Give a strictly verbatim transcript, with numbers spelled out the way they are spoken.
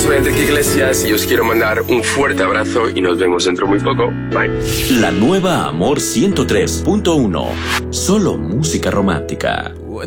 soy Enrique Iglesias y os quiero mandar un fuerte abrazo y nos vemos dentro muy poco. Bye. La nueva Amor ciento tres punto uno. Solo música romántica.